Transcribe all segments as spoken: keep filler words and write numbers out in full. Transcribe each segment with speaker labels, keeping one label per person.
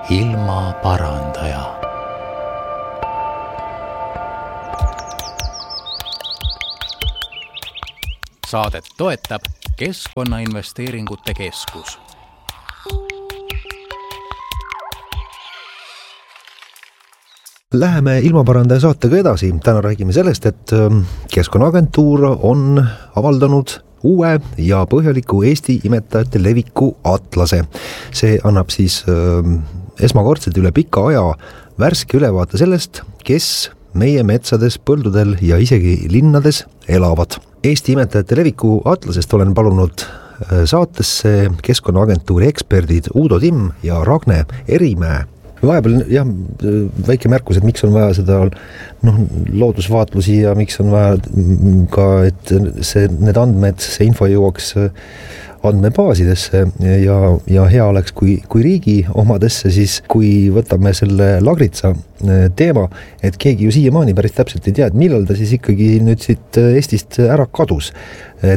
Speaker 1: ilmaparandaja. Saadet toetab Keskkonnainvesteeringute Keskus.
Speaker 2: Läheme ilmaparandaja saatega edasi. Täna räägime sellest, et Keskkonnaagentuur on avaldanud uue ja põhjaliku Eesti imetajate leviku atlase. See annab siis äh, esmakordselt üle pika aja värske ülevaate sellest, kes meie metsades, põldudel ja isegi linnades elavad. Eesti imetajate leviku atlasest olen palunud saatesse Keskkonnaagentuuri eksperdid Uudo Timm ja Ragne Erimäe. Vahepeal jah, väike märkus, et miks on vaja seda noh, loodusvaatlusi ja miks on vaja ka, et see, need andmed, see info jõuaks andmebaasidesse ja, ja hea oleks, kui, kui riigi omadesse, siis kui võtame selle Lagritsa teema, et keegi ju siiamaani päris täpselt ei tea, et millal ta siis ikkagi nüüd siit Eestist ära kadus. Et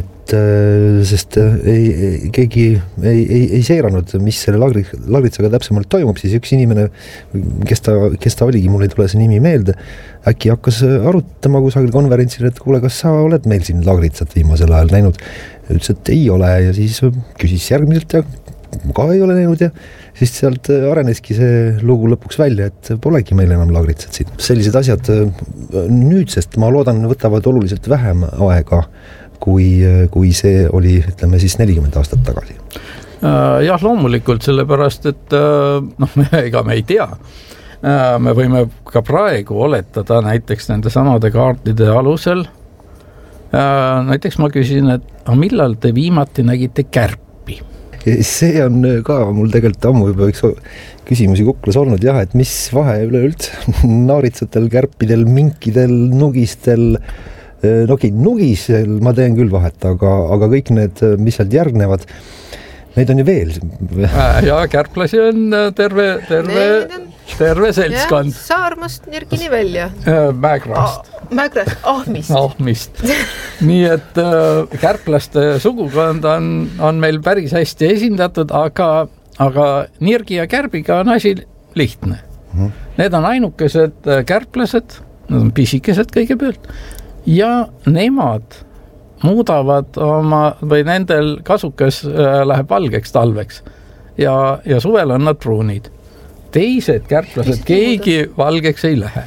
Speaker 2: sest ei, ei, keegi ei, ei, ei seiranud, mis selle Lagritsaga täpsemalt toimub, siis üks inimene, kes ta, kes ta oligi, mul ei tule see nimi meelde, äkki hakkas arutama kusagil konverentsil, et kuule, kas sa oled meil siin Lagritsat viimasel ajal näinud? Ütles, et ei ole ja siis küsis järgmiselt ja ka ei ole näinud ja siis sealt areneski see lugu lõpuks välja, et polegi meil enam Lagritsat siin. Sellised asjad nüüdsest, ma loodan, võtavad oluliselt vähem aega, kui, kui see oli, ütleme siis nelikümmend aastat tagasi.
Speaker 3: Jah, loomulikult, sellepärast, et noh, ega me ei tea. Me võime ka praegu oletada näiteks nende samade kaartide alusel. Näiteks ma küsin, et millal te viimati nägite kärpi?
Speaker 2: See on ka mul tegelikult ammu juba üks küsimusi kuklas olnud, jah, et mis vahe üleüldse naaritsatel, kärpidel, minkidel, nugistel, no okei, nugisel ma teen küll vahet, aga, aga kõik need, mis sealt järgnevad, neid on ju veel.
Speaker 3: Ja kärplasi on terve, terve, terve seltskond.
Speaker 4: Ja, Saarmast Nirgini välja.
Speaker 3: Mäekrast.
Speaker 4: Ah, mäekrast, ahmist.
Speaker 3: Ahmist. Nii et äh, kärplaste sugukond on, on meil päris hästi esindatud, aga, aga Nirgi ja kärbiga on asi lihtne. Mm-hmm. Need on ainukesed kärplased, need on pisikesed kõigepealt, ja nemad muudavad oma, või nendel kasukas läheb valgeks talveks ja, ja suvel on nad pruunid. Teised kärplased, keegi muuda. Valgeks ei lähe.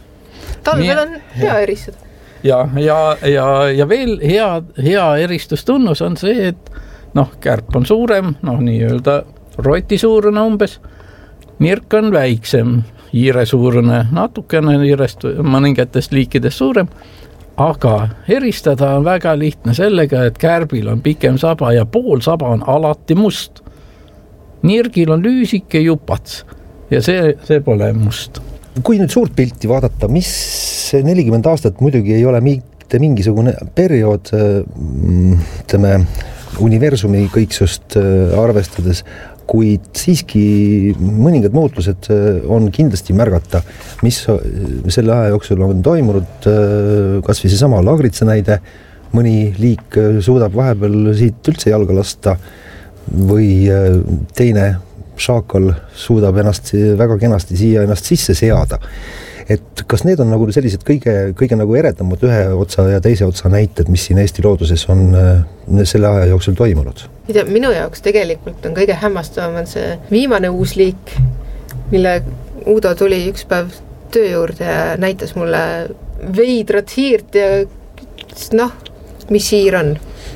Speaker 4: Talvel on hea eristada.
Speaker 3: Ja, ja, ja, ja veel hea, hea eristustunnus on see, et noh, kärp on suurem, noh, nii-öelda roti suurune umbes, nirk on väiksem, hiire suurune, natukene hiirest, mõningatest liikidest suurem, aga eristada on väga lihtne sellega, et kärbil on pikem saba ja pool saba on alati must. Nirgil on lüüsike jupats ja see, see pole must.
Speaker 2: Kui nüüd suurt pilti vaadata, mis nelikümmend aastat muidugi ei ole mitte mingisugune periood, ütleme, universumi kõiksust arvestades, kuid siiski mõningad muutlused on kindlasti märgata, mis selle aja jooksul on toimunud, kas või see sama Lagritsa näide, mõni liik suudab vahepeal siit üldse jalga lasta või teine šaakal suudab ennast väga kenasti siia ennast sisse seada. Et kas need on nagu sellised kõige, kõige nagu eredamad ühe otsa ja teise otsa näited, mis siin Eesti looduses on selle aja jooksul toimunud?
Speaker 4: Minu jaoks tegelikult on kõige hämmastavam on see viimane uus liik, mille Uudo tuli üks päev töö juurde ja näitas mulle veidrat hiirt ja noh, mis hiir on.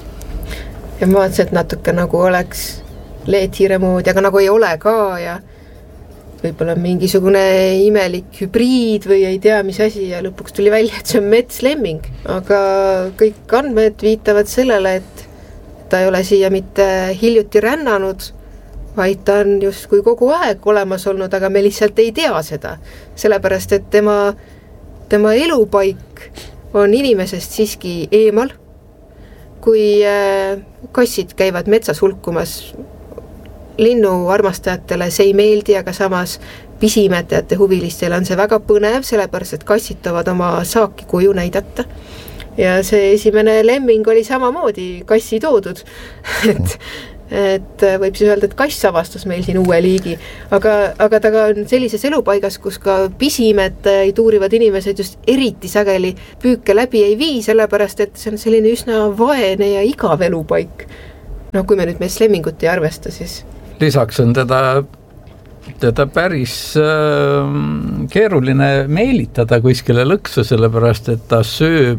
Speaker 4: Ja ma vaatasin, et natuke nagu oleks leethiire moodi, aga nagu ei ole ka ja võib-olla mingisugune imelik hübriid või ei tea mis asi ja lõpuks tuli välja, et see on metslemming. Aga kõik andmed viitavad sellele, et ta ei ole siia mitte hiljuti rännanud, vaid ta on just kui kogu aeg olemas olnud, aga me lihtsalt ei tea seda. Sellepärast, et tema, tema elupaik on inimesest siiski eemal. Kui kassid käivad metsas hulkumas, linnu armastajatele see ei meeldi, aga samas pisimetajate huvilistele on see väga põnev, sellepärast, et kassid toovad oma saaki kuju näidata. Ja see esimene lemming oli samamoodi kassi toodud. et, et võib siis öelda, et kass avastas meil siin uue liigi, aga, aga ta ka on sellises elupaigas, kus ka pisimetajaid uurivad inimesed just eriti sageli püüke läbi ei vii, sellepärast et see on selline üsna vaene ja igav elupaik. No kui me nüüd meist lemmingut ei arvesta, siis...
Speaker 3: Lisaks on teda teda päris äh, keeruline meelitada kuskile lõksu, sellepärast et ta sööb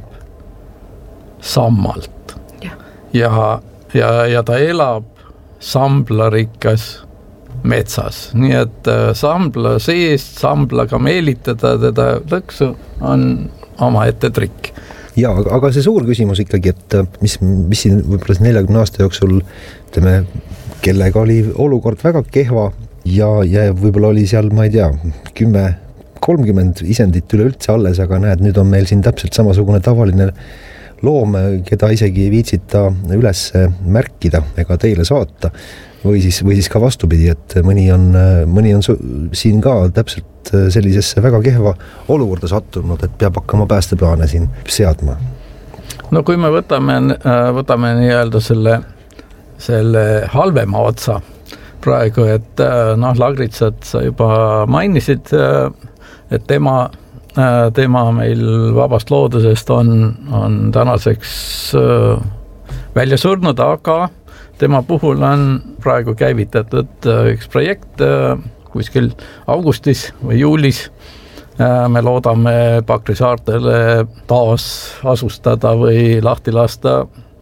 Speaker 3: sammalt ja, ja, ja, ja ta elab samblarikas metsas, nii et äh, sambla seest samblaga meelitada teda lõksu on oma ette trikk.
Speaker 2: Ja, aga, aga see suur küsimus ikkagi, et mis, mis siin võib-olla neljakümne aasta jooksul ütleme, kellega oli olukord väga kehva ja, ja võib-olla oli seal, ma ei tea, kümme, kolmkümmend isendit üleüldse alles, aga näed, nüüd on meil siin täpselt samasugune tavaline loom, keda isegi ei viitsita üles märkida ega teile saata või siis, või siis ka vastupidi, et mõni on, mõni on siin ka täpselt sellisesse väga kehva olukorda sattunud, et peab hakkama päästeplaane siin seadma.
Speaker 3: No kui me võtame, võtame nii-öelda selle, selle halvema otsa praegu, et noh, Lagritsat sa juba mainisid, et tema, tema meil vabast loodusest on, on tänaseks välja surnud, aga tema puhul on praegu käivitatud üks projekt kuskil augustis või juulis. Me loodame Pakri saartele taas asustada või lahti lasta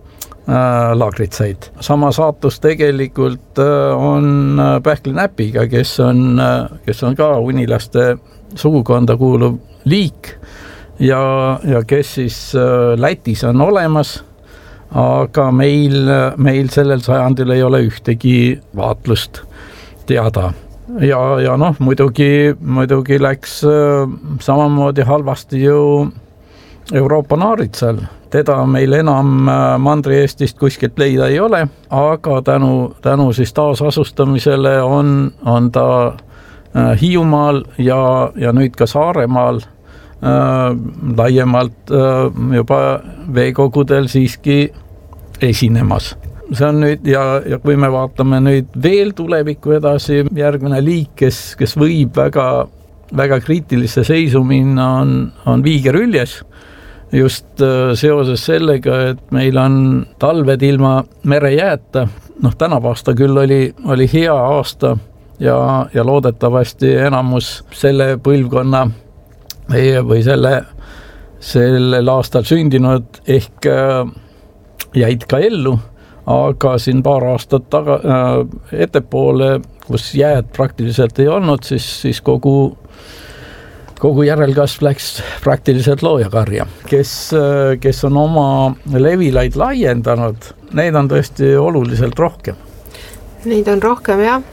Speaker 3: Lagritsaid. Sama saatus tegelikult on pähklinäpiga, kes on, kes on ka unilaste sugukonda kuuluv liik ja, ja kes siis Lätis on olemas, aga meil, meil sellel sajandil ei ole ühtegi vaatlust teada. Ja, ja noh, muidugi, muidugi läks samamoodi halvasti ju Euroopa naaritsal. Teda meil enam Mandri-Eestist kuskilt leida ei ole, aga tänu, tänu siis taasasustamisele on, on ta Hiiumaal ja, ja nüüd ka Saaremaal äh, laiemalt äh, juba veekogudel siiski esinemas. See on nüüd, ja, ja kui me vaatame nüüd veel tulevikku edasi, järgmine liik, kes, kes võib väga, väga kriitilisse seisu minna, on, on viigerüljes. Just seoses sellega, et meil on talved ilma merejääta. Noh, tänav aasta küll oli, oli hea aasta ja, ja loodetavasti enamus selle põlvkonna või, või selle, sellel aastal sündinud ehk jäid ka ellu, aga siin paar aastat taga, äh, ettepoole, kus jääd praktiliselt ei olnud, siis, siis kogu Kogu järelkasv läks praktiliselt loojakarja, kes, kes on oma levilaid laiendanud, neid on tõesti oluliselt rohkem.
Speaker 4: Neid on rohkem, jah.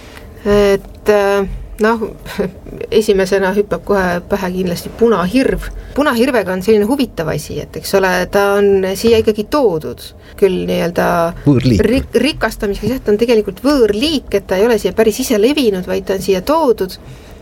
Speaker 4: Et noh, esimesena hüppab kohe pähe kindlasti punahirv. Punahirvega on selline huvitav asi, et eks ole, ta on siia ikkagi toodud. Küll nii-öelda rik- rikastamisega, see on tegelikult võõrliik, et ta ei ole siia päris ise levinud, vaid ta on siia toodud.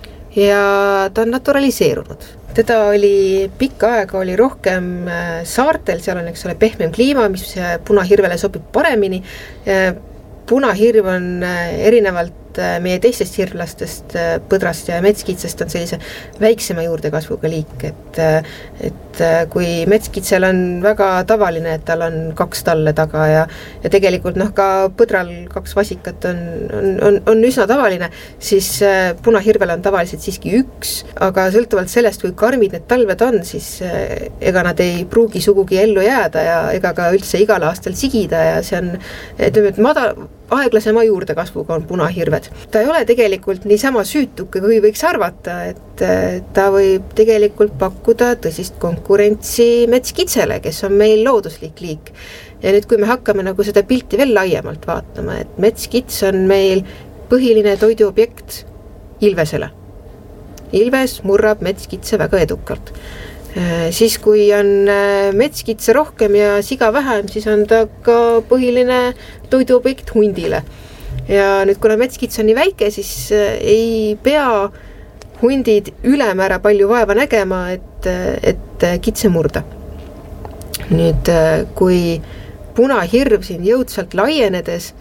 Speaker 4: Ja ta on naturaliseerunud. Teda oli pikka aega oli rohkem saartel, seal on eks ole pehmem kliima, mis punahirvele sobib paremini. Punahirv on erinevalt meie teistest hirvlastest, põdrast ja metskitsest on sellise väiksema juurdekasvuga liik, et, et kui metskitsel on väga tavaline, et tal on kaks talle taga ja, ja tegelikult noh, ka põdral kaks vasikat on, on, on, on üsna tavaline, siis punahirvel on tavaliselt siiski üks, aga sõltuvalt sellest, kui karmid need talved on, siis ega nad ei pruugi sugugi ellu jääda ja ega ka üldse igal aastal sigida ja see on, ütleme, et madal, aeglasema juurdekasvuga on punahirved. Ta ei ole tegelikult niisama süütuke, kui võiks arvata, et ta võib tegelikult pakkuda tõsist konkurentsi metskitsele, kes on meil looduslik liik. Ja nüüd, kui me hakkame nagu seda pilti veel laiemalt vaatama, et metskits on meil põhiline toiduobjekt ilvesele. Ilves murrab metskitse väga edukalt. Siis kui on metskitse rohkem ja siga vähem, siis on ta ka põhiline toiduobjekt hundile. Ja nüüd, kuna metskits on nii väike, siis ei pea hundid ülemäära palju vaeva nägema, et, et kitse murda. Nüüd, kui punahirv siin jõudsalt laienedes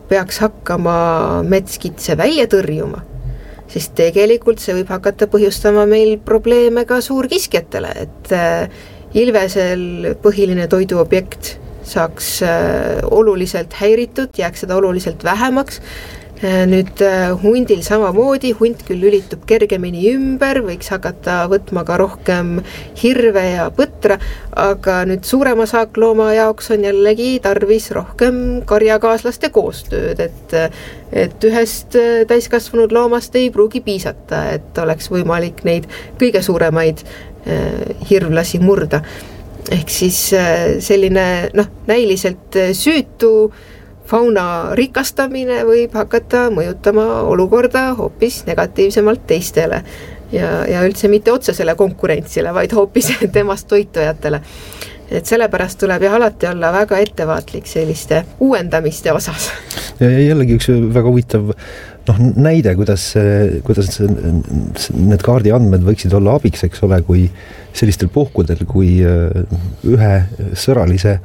Speaker 4: peaks hakkama metskitse välja tõrjuma, siis tegelikult see võib hakata põhjustama meil probleeme ka suurkiskjatele, et ilvesel põhiline toiduobjekt saaks oluliselt häiritud, jääks seda oluliselt vähemaks. Nüüd hundil samamoodi, hunt küll lülitub kergemini ümber, võiks hakata võtma ka rohkem hirve ja põtra, aga nüüd suurema saaklooma jaoks on jällegi tarvis rohkem karjakaaslaste koostööd, et, et ühest täiskasvanud loomast ei pruugi piisata, et oleks võimalik neid kõige suuremaid hirvlasi murda. Ehk siis selline noh, näiliselt süütu fauna rikastamine võib hakata mõjutama olukorda hoopis negatiivsemalt teistele ja, ja üldse mitte otsesele konkurentsile, vaid hoopis temast toitujatele. Et sellepärast tuleb jah alati olla väga ettevaatlik selliste uuendamiste osas.
Speaker 2: Ja jällegi üks väga huvitav noh, näide, kuidas, kuidas need kaardi andmed võiksid olla abiks, eks ole, kui sellistel puhkudel, kui ühe sõralise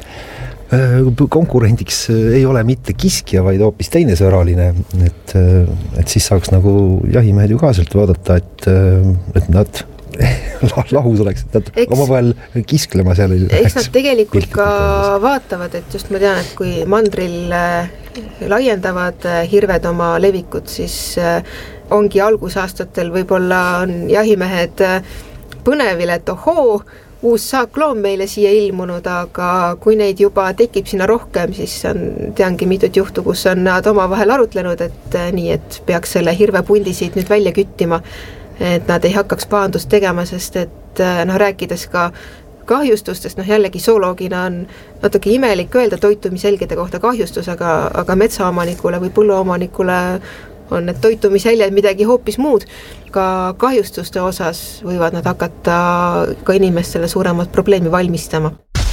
Speaker 2: konkurendiks ei ole mitte kiskja, vaid hoopis teine sõraline, et, et siis saaks nagu jahimehed ju ka sealt vaadata, et, et nad lahus oleks, et nad eks, oma vahel kisklema seal.
Speaker 4: Eks nad tegelikult ka vaatavad, et just ma tean, et kui mandril laiendavad hirved oma levikut, siis ongi algusaastatel võib-olla on jahimehed põnevil, et ohoo, uus saakloom meile siia ilmunud, aga kui neid juba tekib sinna rohkem, siis on, teangi mitut juhtu, kus on nad oma vahel arutlenud, et nii, et peaks selle hirvepundi siit nüüd välja küttima, et nad ei hakkaks pahandust tegema, sest et noh, rääkides ka kahjustustest, noh jällegi zooloogina on natuke imelik öelda toitumisjälgede kohta kahjustus, aga, aga metsaomanikule või põlluomanikule on need toitumisjäljed midagi hoopis muud. Ka kahjustuste osas võivad nad hakata ka inimestele suuremat probleemi valmistama.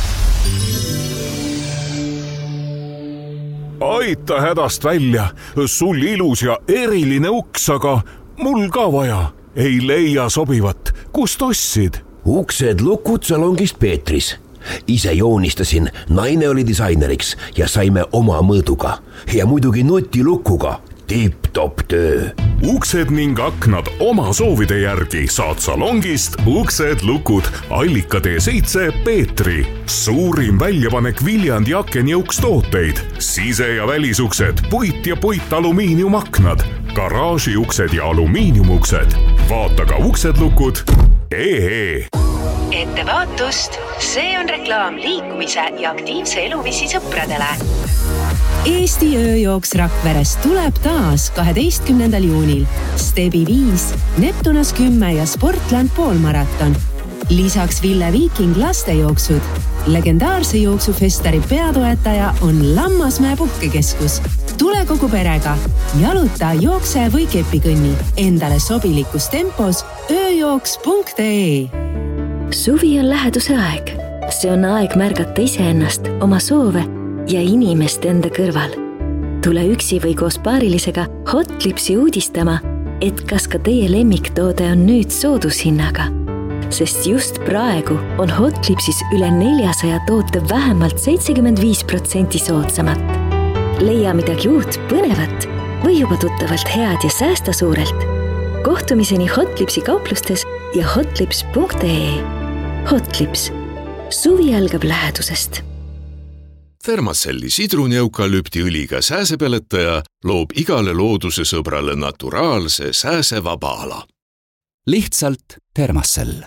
Speaker 5: Aita hädast välja, sul ilus ja eriline uks, aga mul ka vaja. Ei leia sobivat, kust ostsid?
Speaker 6: Uksed lukud salongist Peetris. Ise joonistasin, naine oli disaineriks ja saime oma mõõduga. Ja muidugi notilukuga. Tipp-top töö.
Speaker 5: Uksed ning aknad oma soovide järgi saad salongist uksed lukud Allika tee seitse Peetri. Suurim väljapanek Viljandi akenjõuks tooteid. Sise- ja välisuksed, puit ja puit alumiiniumaknad, garaažiuksed ja alumiiniumuksed. Vaata ka uksed lukud. Ee.
Speaker 7: Ettevaatust, see on reklaam liikumise ja aktiivse eluviisi sõpradele.
Speaker 8: Eesti ööjooks Rakveres tuleb taas kaheteistkümnendal juunil. Stebi viis, Neptunas kümme ja Sportland poolmaraton. Lisaks Ville Viiking lastejooksud. Legendaarse jooksufestari peatoetaja on Lammasmäe puhkekeskus. Tule kogu perega, jaluta, jookse või kepikõnni. Endale sobilikus tempos ööjooks punkt ee.
Speaker 9: Suvi on läheduse aeg. See on aeg märgata iseennast, oma soove ja inimest enda kõrval. Tule üksi või koos paarilisega Hotlipsi uudistama, et kas ka teie lemmiktoode on nüüd soodushinnaga. Sest just praegu on Hotlipsis üle neljasaja toote vähemalt seitsekümmend viis protsenti soodsamat. Leia midagi uut, põnevat või juba tuttavalt head ja säästa suurelt. Kohtumiseni Hotlipsi kauplustes ja hotlips punkt ee. Hotlips. Suvi algab lähedusest.
Speaker 10: Thermacelli sidruneukalüpti õliga sääsepeletaja loob igale looduse sõbrale naturaalse sääsevaba ala.
Speaker 1: Lihtsalt Thermacell.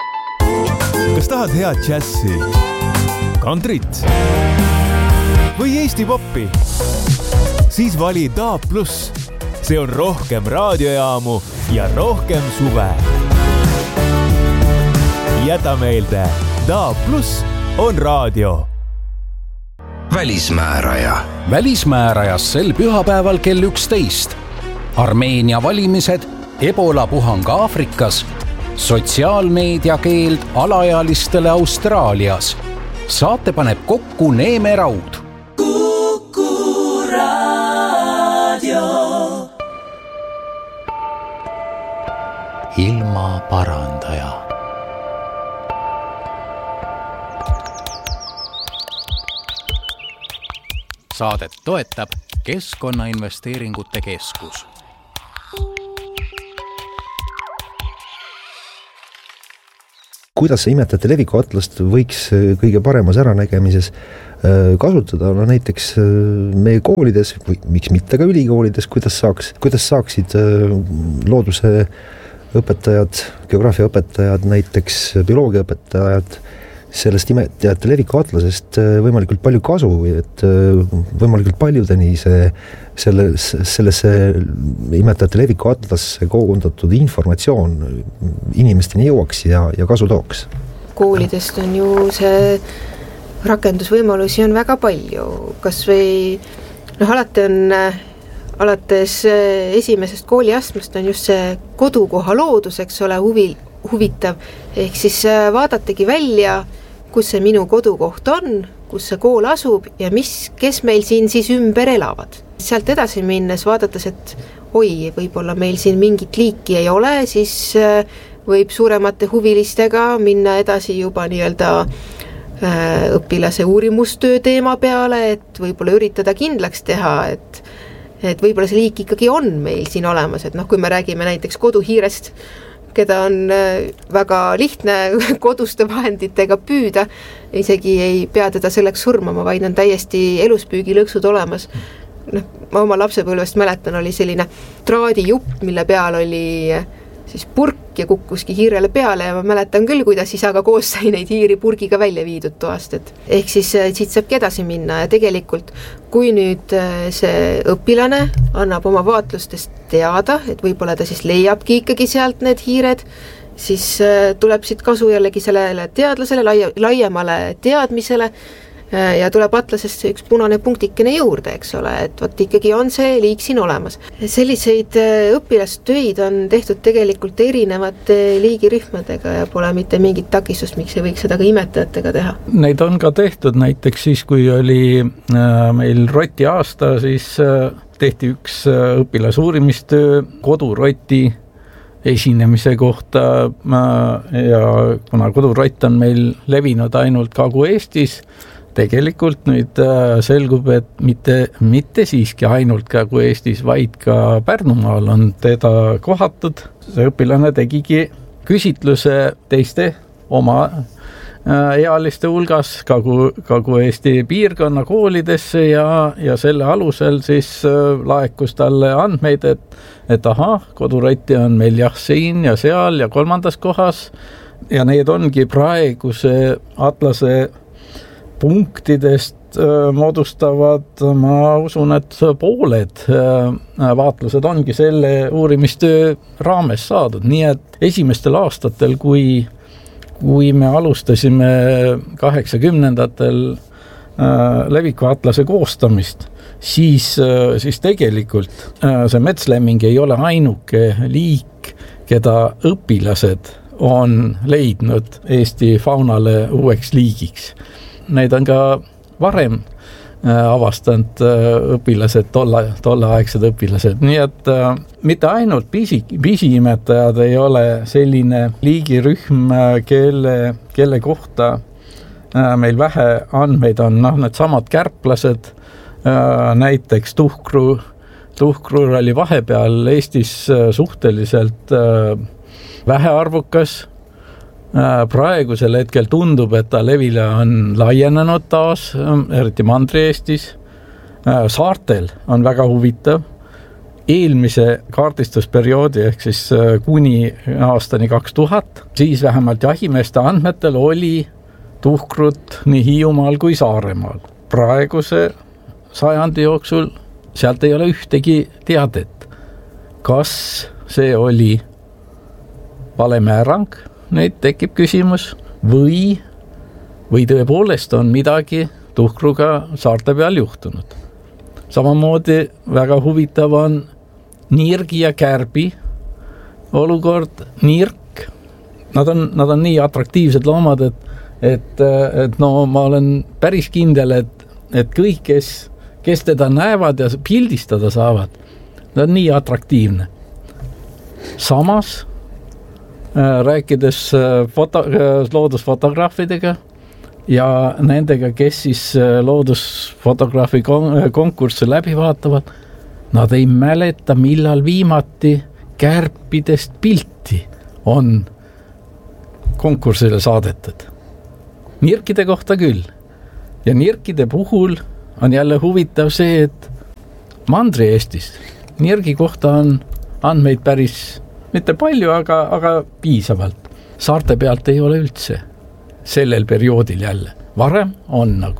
Speaker 11: Kas tahad head džässi, kantrit või Eesti poppi? Siis vali D A B plus. See on rohkem raadiojaamu ja rohkem suve. Jäta meelde, D A B plus on raadio.
Speaker 6: Välismääraja.
Speaker 1: Välismäärajas sel pühapäeval kell üksteist. Armeenia valimised, Ebola puhang Aafrikas, sotsiaalmeediakeeld alaealistele Austraalias. Saate paneb kokku Neeme Raud.
Speaker 12: Kuku raadio.
Speaker 1: Ilma parandaja. Saadet toetab Keskkonnainvesteeringute Keskus.
Speaker 2: Kuidas see imetajate leviku atlast võiks kõige paremas äranägemises kasutada, no näiteks meie koolides või miks mitte ka ülikoolides, kuidas saaks, kuidas saaksid looduse õpetajad, geograafia õpetajad, näiteks bioloogia õpetajad sellest imetajate leviku atlasest võimalikult palju kasu, et võimalikult paljudeni see, selle, sellesse imetajate leviku atlasse kogundatud informatsioon inimesteni jõuaks ja, ja kasu tooks.
Speaker 4: Koolidest on ju see rakendusvõimalusi on väga palju, kas või noh, alati on alates esimesest kooliastmest on just see kodukoha loodus, eks ole, huvi, huvitav, ehk siis vaadategi välja, kus see minu kodukoht on, kus see kool asub ja mis, kes meil siin siis ümber elavad. Sealt edasi minnes vaadates, et oi, võib-olla meil siin mingit liiki ei ole, siis võib suuremate huvilistega minna edasi juba nii-öelda õpilase uurimustöö teema peale, et võib-olla üritada kindlaks teha, et, et võib-olla see liik ikkagi on meil siin olemas, et noh, kui me räägime näiteks koduhiirest, keda on väga lihtne koduste vahenditega püüda, isegi ei pea teda selleks surmama, vaid on täiesti eluspüügilõksud olemas. Noh, ma oma lapsepõlvest mäletan, oli selline traadijupp, mille peal oli siis purk ja kukkuski hiirele peale ja ma mäletan küll, kuidas isaga koos sai neid hiiri purgiga välja viidud toast, et ehk siis siit saabki edasi minna ja tegelikult kui nüüd see õpilane annab oma vaatlustest teada, et võib-olla ta siis leiabki ikkagi sealt need hiired, siis tuleb siit kasu jällegi sellele teadlasele, laia, laiemale teadmisele ja tuleb atlasest üks punane punktikene juurde, eks ole, et võt ikkagi on see liik siin olemas. Selliseid õpilastöid on tehtud tegelikult erinevate liigirühmadega ja pole mitte mingit takistust, miks ei võiks seda ka imetajatega teha.
Speaker 3: Neid on ka tehtud näiteks siis, kui oli meil roti aasta, siis tehti üks õpilasuurimistöö koduroti esinemise kohta ja kuna kodurott on meil levinud ainult Kagu-Eestis, tegelikult nüüd selgub, et mitte, mitte siiski ainult Kagu-Eestis, vaid ka Pärnumaal on teda kohatud. See õpilane tegigi küsitluse teiste oma ealiste hulgas Kagu, Kagu-Eesti piirkonna koolidesse ja, ja selle alusel siis laekus talle andmeid, et, et aha, kodurotti on meil jah siin ja seal ja kolmandas kohas ja need ongi praeguse atlase punktidest moodustavad, ma usun, et pooled vaatlused ongi selle uurimistöö raames saadud, nii et esimestel aastatel, kui, kui me alustasime kaheksakümnendatel leviku atlase koostamist, siis, siis tegelikult see metslemming ei ole ainuke liik, keda õpilased on leidnud Eesti faunale uueks liigiks. Neid on ka varem avastanud õpilased, tolle, tolleaegsed õpilased. Nii et äh, mitte ainult pisi, pisiimetajad ei ole selline liigirühm, kelle, kelle kohta äh, meil vähe andmeid on, noh, need samad kärplased, äh, näiteks tuhkru, tuhkrur oli vahepeal Eestis suhteliselt äh, vähearvukas. Praegusel hetkel tundub, et ta levile on laienenud taas, eriti Mandri-Eestis. Saartel on väga huvitav. Eelmise kaardistusperioodi ehk siis kuni aastani kaks tuhat, siis vähemalt jahimeeste andmetel oli tuhkrut nii Hiiumaal kui Saaremaal. Praeguse sajandi jooksul sealt ei ole ühtegi teadet. Kas see oli vale määrang? Neid tekib küsimus või, või tõepoolest on midagi tuhkruga saarte peal juhtunud. Samamoodi väga huvitav on nirgi ja kärbi olukord. Nirk, nad on, nad on nii atraktiivsed loomad, et, et, et no ma olen päris kindel, et, et kõik, kes, kes teda näevad ja pildistada saavad, nad on nii atraktiivne. Samas rääkides foto, loodusfotograafidega, ja nendega, kes siis loodusfotograafi konkursse läbi vaatavad, nad ei mäleta, millal viimati kärpidest pilti on konkursile saadetud. Nirkide kohta küll. Ja nirkide puhul on jälle huvitav see, et Mandri-Eestis nirgi kohta on andmeid päris mitte palju, aga, aga piisavalt. Saarte pealt ei ole üldse. Sellel perioodil jälle. Varem on nagu.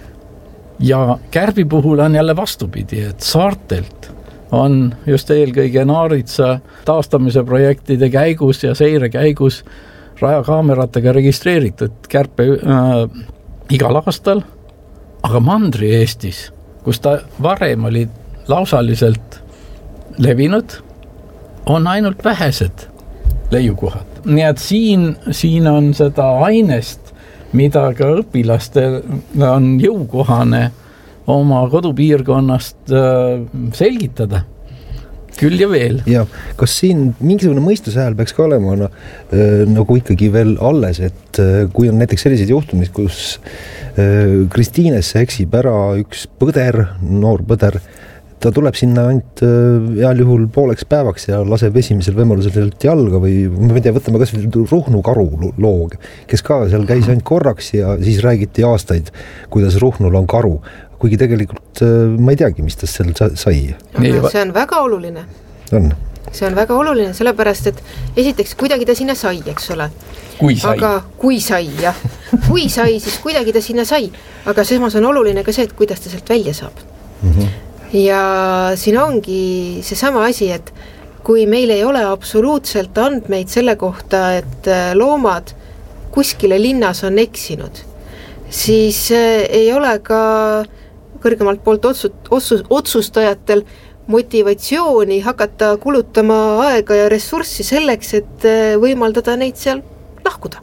Speaker 3: Ja kärbi puhul on jälle vastupidi, et saartelt on just eelkõige Naaritsa taastamise projektide käigus ja seire käigus rajakaameratega registreeritud kärpe äh, igal aastal, aga Mandri-Eestis, kus ta varem oli lausaliselt levinud, on ainult vähesed leiukohad. Nii et siin, siin on seda ainest, mida ka õpilastel on jõukohane oma kodupiirkonnast äh, selgitada. Küll ja veel.
Speaker 2: Ja kas siin mingisugune mõistusehääl peaks ka olema no, äh, nagu ikkagi veel alles, et äh, kui on näiteks sellised juhtumid, kus äh, Kristiinesse eksib ära üks põder, noor põder, ta tuleb sinna ainult heal juhul pooleks päevaks ja laseb esimesel võimalusel jalga või ma ei tea, võtame kas või Ruhnu karu loog, kes ka seal käis ainult korraks ja siis räägiti aastaid, kuidas Ruhnul on karu, kuigi tegelikult ma ei teagi, mis ta seal sai.
Speaker 4: See on väga oluline.
Speaker 2: On.
Speaker 4: See on väga oluline, sellepärast, et esiteks kuidagi ta sinna sai, eks ole.
Speaker 3: Kui sai.
Speaker 4: Aga kui sai, jah. Kui sai, siis kuidagi ta sinna sai. Aga samas on oluline ka see, et kuidas ta sealt välja saab. Mhm. Ja siin ongi see sama asi, et kui meil ei ole absoluutselt andmeid selle kohta, et loomad kuskile linnas on eksinud, siis ei ole ka kõrgemalt poolt otsus, otsustajatel motivatsiooni hakata kulutama aega ja ressurssi selleks, et võimaldada neid seal lahkuda.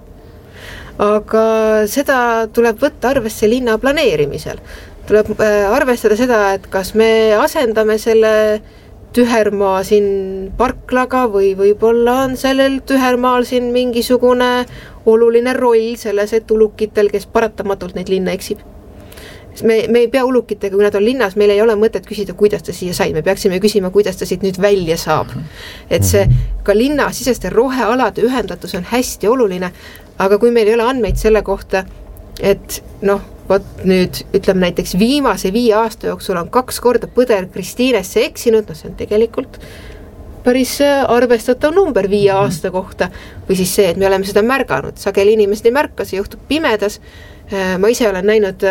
Speaker 4: Aga seda tuleb võtta arvesse linna planeerimisel. Tuleb arvestada seda, et kas me asendame selle tühermaa siin parklaga või võib-olla on sellel tühermaal siin mingisugune oluline roll selles, et ulukitel, kes paratamatult neid linna eksib. Me, me ei pea ulukitega, kui nad on linnas, meil ei ole mõtet küsida, kuidas ta siia sai. Me peaksime küsima, kuidas ta siit nüüd välja saab. Et see ka linna siseste rohealade ühendatus on hästi oluline, aga kui meil ei ole andmeid selle kohta, et noh, võt nüüd ütleme näiteks viimase viie aasta jooksul on kaks korda põder Kristiinesse eksinud, no see on tegelikult päris arvestatav number viie aasta kohta, või siis see, et me oleme seda märganud, sageli inimesed ei märka, see juhtub pimedas. Ma ise olen näinud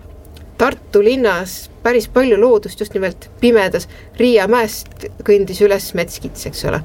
Speaker 4: Tartu linnas päris palju loodust just nimelt pimedas. Riia mäest kõndis üles metskits, eks ole.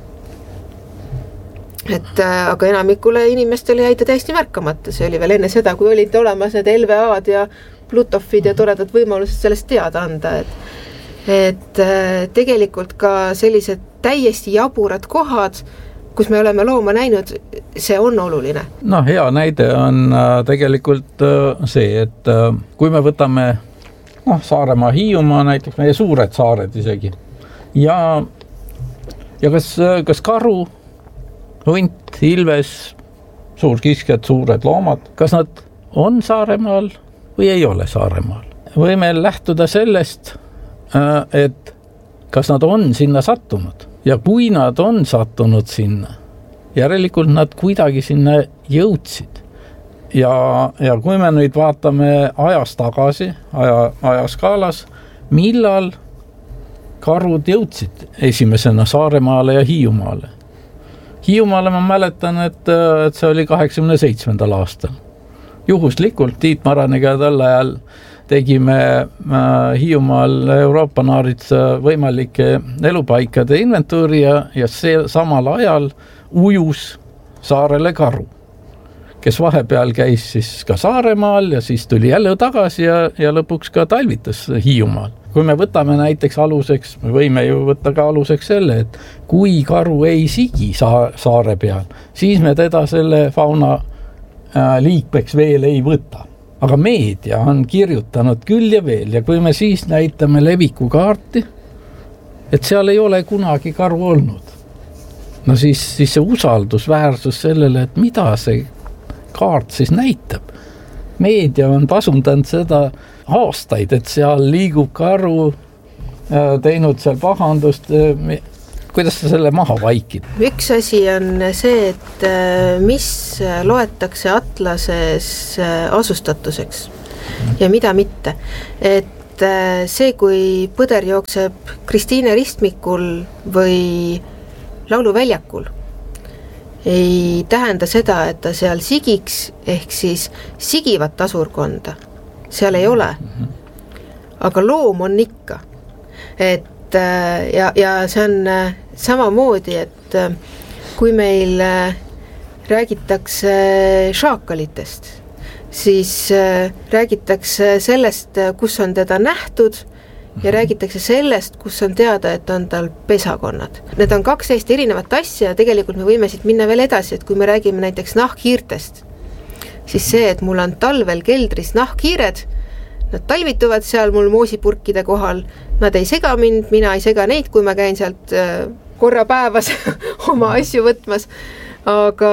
Speaker 4: Et, aga enamikule inimestele jäi ta täiesti märkamata, see oli veel enne seda, kui olid olemas need L V A-d ja Plutofid ja toredad võimalused sellest teada anda, et, et tegelikult ka sellised täiesti jaburad kohad, kus me oleme looma näinud, see on oluline.
Speaker 3: No hea näide on tegelikult see, et kui me võtame noh, Saaremaa, Hiiumaa näiteks, meie suured saared isegi ja, ja kas, kas karu hunt, ilves, suurkiskjad, suured loomad, kas nad on Saaremaal või ei ole Saaremaal? Võime lähtuda sellest, et kas nad on sinna sattunud ja kui nad on sattunud sinna, järelikult nad kuidagi sinna jõudsid. Ja, ja kui me nüüd vaatame ajas tagasi, aja, ajaskaalas, millal karud jõudsid esimesena Saaremaale ja Hiiumaale? Hiiumaale ma mäletan, et, et see oli kaheksakümne seitsmendal aastal. Juhuslikult Tiit Maraniga tällä ajal tegime Hiiumaal Euroopa Naaritsa võimalike elupaikade inventuuri ja, ja see samal ajal ujus saarele karu, kes vahepeal käis siis ka Saaremaal ja siis tuli jälle tagasi ja, ja lõpuks ka talvitas Hiiumaal. Kui me võtame näiteks aluseks, me võime ju võtta ka aluseks selle, et kui karu ei sigi saare peal, siis me teda selle fauna liikmeks veel ei võta. Aga meedia on kirjutanud küll ja veel ja kui me siis näitame leviku kaarti, et seal ei ole kunagi karu olnud, no siis, siis see usaldusväärsus sellele, et mida see kaart siis näitab, meedia on pasundanud seda aastaid, et seal liigub karu, teinud seal pahandust. Kuidas sa selle maha vaikid?
Speaker 4: Üks asi on see, et mis loetakse atlases asustatuseks ja mida mitte. Et see, kui põder jookseb Kristiine ristmikul või lauluväljakul, ei tähenda seda, et ta seal sigiks, ehk siis sigivat tasurkonda. Seal ei ole. Aga loom on ikka. Et ja, ja see on samamoodi, et kui meil räägitakse šaakalitest, siis räägitakse sellest, kus on teda nähtud ja räägitakse sellest, kus on teada, et on tal pesakonnad. Need on kaks hästi erinevat asja ja tegelikult me võime siit minna veel edasi, et kui me räägime näiteks nahkhiirtest, siis see, et mul on talvel keldris nahkhiired, nad talvituvad seal mul moosipurkide kohal, nad ei sega mind, mina ei sega neid, kui ma käin sealt korra päevas oma asju võtmas, aga,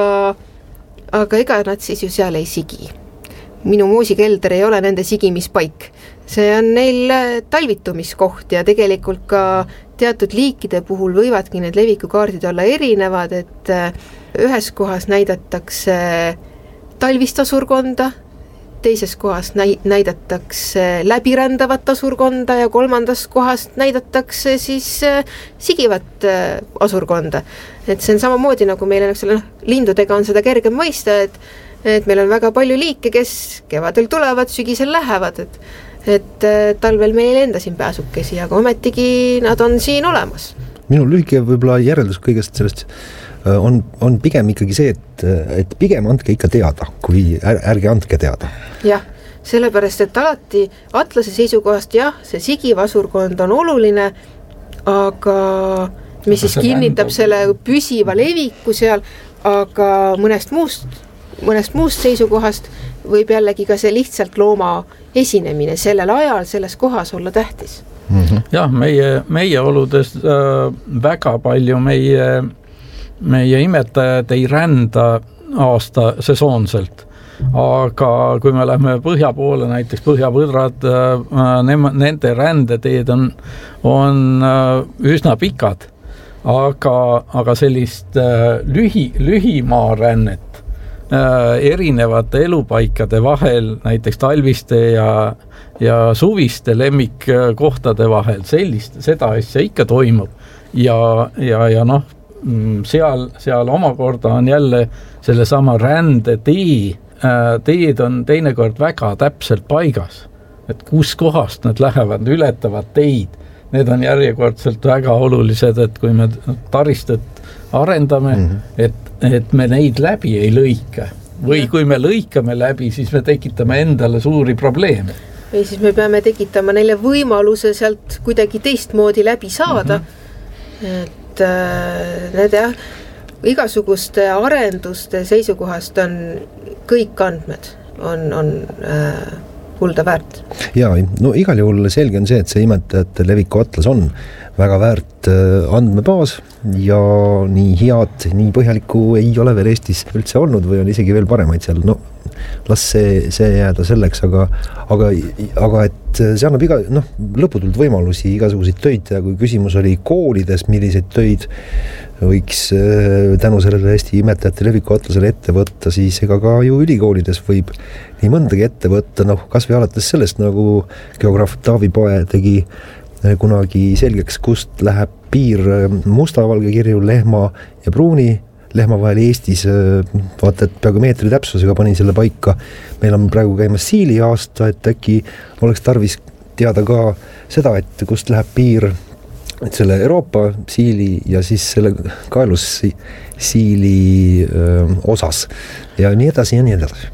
Speaker 4: aga ega nad siis ju seal ei sigi. Minu moosikelder ei ole nende sigimispaik. See on neil talvitumiskoht ja tegelikult ka teatud liikide puhul võivadki need levikukaardid olla erinevad, et ühes kohas näidatakse talvist asurkonda, teises kohas näidatakse läbirändavat asurkonda ja kolmandas kohas näidatakse siis sigivat asurkonda. Et see on samamoodi nagu meil on, noh, lindudega on seda kergem mõista, et, et meil on väga palju liike, kes kevadel tulevad, sügisel lähevad, et, et talvel meil enda siin pääsukesi, aga ometigi nad on siin olemas.
Speaker 2: Minu lühike võib-olla järeldus kõigest sellest on, on pigem ikkagi see, et, et pigem andke ikka teada, kui ärge andke teada.
Speaker 4: Jah, sellepärast, et alati atlase seisukohast, jah, see sigiv asurkond on oluline, aga mis siis kinnitab selle püsiva leviku seal, aga mõnest muust, mõnest muust seisukohast võib jällegi ka see lihtsalt looma esinemine sellel ajal, selles kohas olla tähtis.
Speaker 3: Mm-hmm. Jah, meie, meie oludes äh, väga palju meie meie imetajad ei rända aasta sesoonselt, aga kui me lähme põhja poole, näiteks põhjapõdrad, nende rändeteed on, on üsna pikad, aga, aga sellist lühi, lühimaa rännet erinevate elupaikade vahel, näiteks talviste ja, ja suviste lemmikkohtade vahel, sellist, seda asja ikka toimub ja, ja, ja noh, seal, seal omakorda on jälle selle sama rände tee, teed on teinekord väga täpselt paigas, et kus kohast nad lähevad, ületavad teid. Need on järjekordselt väga olulised, et kui me taristet arendame, mm-hmm. et, et me neid läbi ei lõika. Või kui me lõikame läbi, siis me tekitame endale suuri probleeme.
Speaker 4: Või siis me peame tekitama neile võimaluse sealt kuidagi teistmoodi läbi saada, mm-hmm. et need jah, igasuguste arenduste seisukohast on kõik andmed on, on äh, kulda väärt.
Speaker 2: Jaa, no igal juhul selge on see, et see imetajate leviku atlas on väga väärt andmebaas ja nii head, nii põhjalikku ei ole veel Eestis üldse olnud või on isegi veel paremaid seal, no las see, see jääda selleks, aga, aga, aga et see annab iga, noh, lõputult võimalusi igasuguseid töid ja kui küsimus oli koolides, milliseid töid võiks tänu sellele Eesti imetajate leviku atlasele ette võtta, siis ega ka ju ülikoolides võib nii mõndagi ette võtta, noh, kas või alates sellest, nagu geograaf Taavi Pae tegi kunagi selgeks, kust läheb piir mustavalge kirju lehma ja pruuni lehma vahel Eestis, vaata, et peaaegu meetri täpsusega panin selle paika. Meil on praegu käimas siili aasta, et äkki oleks tarvis teada ka seda, et kust läheb piir et selle Euroopa siili ja siis selle kaelus siili öö, osas ja nii edasi ja nii edasi.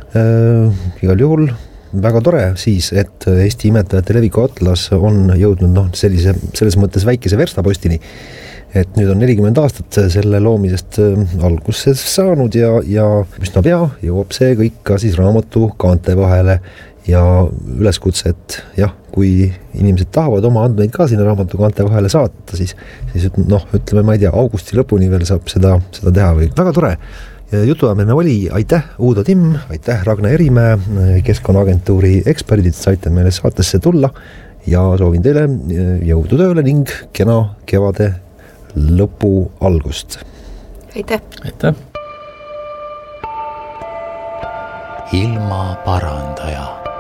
Speaker 2: Igal juhul väga tore siis, et Eesti imetajate leviku atlas on jõudnud noh, sellise, selles mõttes väikese verstapostini, et nüüd on nelikümmend aastat selle loomisest alguses saanud ja, ja üsna pea jõuab see kõik ka siis raamatu kaante vahele ja üleskutse, et jah, kui inimesed tahavad oma andmeid ka sinna raamatu kaante vahele saata, siis, siis noh, ütleme, ma ei tea, augusti lõpuni veel saab seda, seda teha või väga tore. jutuajamine oli, aitäh Uudo Timm, aitäh Ragnar Erimäe, Keskkonnaagentuuri eksperdid, saite meile saatesse tulla ja soovin teile jõudu tööle ning kena kevade lõpu algust.
Speaker 4: Aitäh!
Speaker 3: Aitäh!
Speaker 1: Ilma parandaja